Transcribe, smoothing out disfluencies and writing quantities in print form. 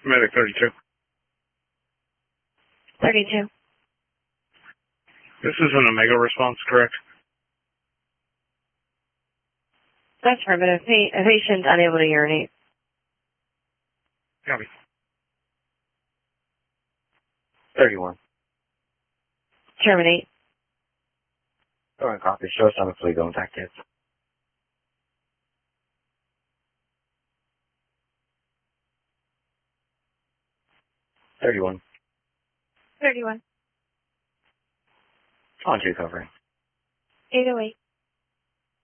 Medic 32. 32. This is an Omega response, correct? That's affirmative. A patient unable to urinate. Copy. 31. Terminate. Alright, copy. Show us on the fleet going back kids. $31. 31. On to covering. 808.